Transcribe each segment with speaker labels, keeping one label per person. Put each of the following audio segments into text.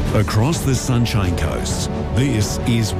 Speaker 1: Across the Sunshine Coast, this is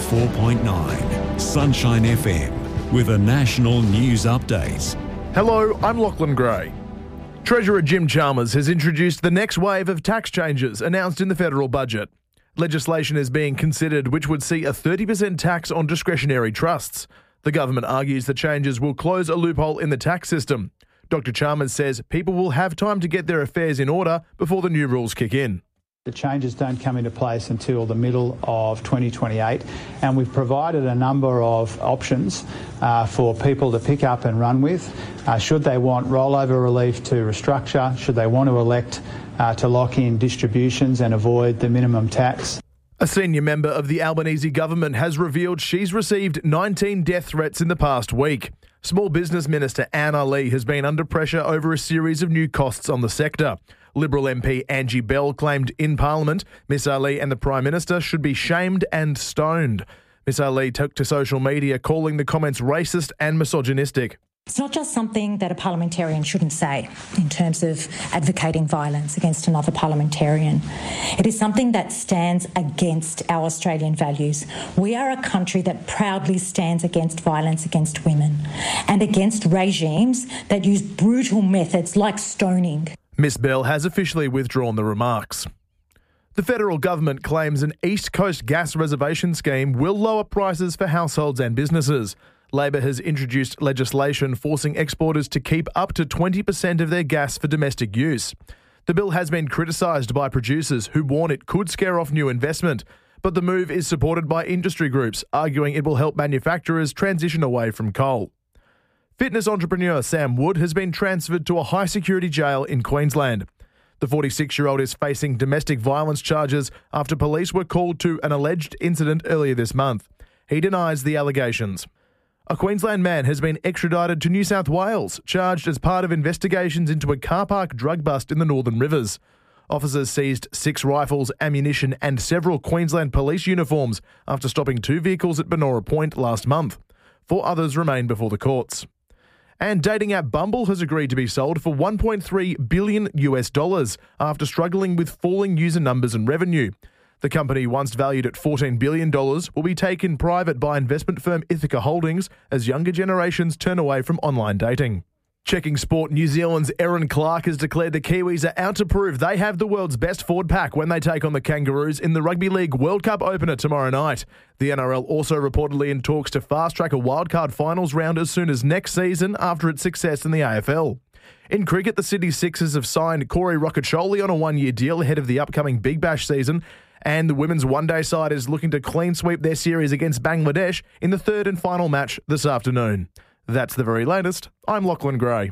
Speaker 1: 104.9 Sunshine FM with a national news update.
Speaker 2: Hello, I'm Lachlan Gray. Treasurer Jim Chalmers has introduced the next wave of tax changes announced in the federal budget. Legislation is being considered which would see a 30% tax on discretionary trusts. The government argues the changes will close a loophole in the tax system. Dr. Chalmers says people will have time to get their affairs in order before the new rules kick in.
Speaker 3: The changes don't come into place until the middle of 2028, and we've provided a number of options for people to pick up and run with. Should they want rollover relief to restructure, should they want to elect to lock in distributions and avoid the minimum tax.
Speaker 2: A senior member of the Albanese government has revealed she's received 19 death threats in the past week. Small Business Minister Anne Ali has been under pressure over a series of new costs on the sector. Liberal MP Angie Bell claimed in Parliament Miss Ali and the Prime Minister should be shamed and stoned. Miss Ali took to social media calling the comments racist and misogynistic.
Speaker 4: It's not just something that a parliamentarian shouldn't say in terms of advocating violence against another parliamentarian. It is something that stands against our Australian values. We are a country that proudly stands against violence against women and against regimes that use brutal methods like stoning.
Speaker 2: Miss Bell has officially withdrawn the remarks. The federal government claims an East Coast gas reservation scheme will lower prices for households and businesses. Labor has introduced legislation forcing exporters to keep up to 20% of their gas for domestic use. The bill has been criticised by producers who warn it could scare off new investment, but the move is supported by industry groups, arguing it will help manufacturers transition away from coal. Fitness entrepreneur Sam Wood has been transferred to a high-security jail in Queensland. The 46-year-old is facing domestic violence charges after police were called to an alleged incident earlier this month. He denies the allegations. A Queensland man has been extradited to New South Wales, charged as part of investigations into a car park drug bust in the Northern Rivers. Officers seized 6 rifles, ammunition and several Queensland police uniforms after stopping 2 vehicles at Benora Point last month. 4 others remain before the courts. And dating app Bumble has agreed to be sold for $1.3 billion after struggling with falling user numbers and revenue. The company, once valued at $14 billion, will be taken private by investment firm Ithaca Holdings as younger generations turn away from online dating. Checking sport, New Zealand's Erin Clark has declared the Kiwis are out to prove they have the world's best forward pack when they take on the Kangaroos in the Rugby League World Cup opener tomorrow night. The NRL also reportedly in talks to fast-track a wildcard finals round as soon as next season after its success in the AFL. In cricket, the Sydney Sixers have signed Corey Rocacholi on a 1-year deal ahead of the upcoming Big Bash season, and the women's one-day side is looking to clean sweep their series against Bangladesh in the third and final match this afternoon. That's the very latest. I'm Lachlan Gray.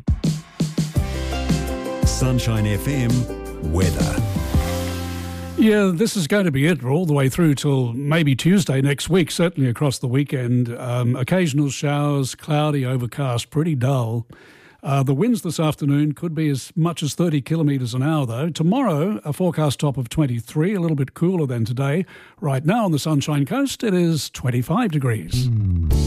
Speaker 1: Sunshine FM weather.
Speaker 5: Yeah, this is going to be it all the way through till maybe Tuesday next week, certainly across the weekend. Occasional showers, cloudy, overcast, pretty dull. The winds this afternoon could be as much as 30 kilometres an hour, though. Tomorrow, a forecast top of 23, a little bit cooler than today. Right now on the Sunshine Coast, it is 25 degrees.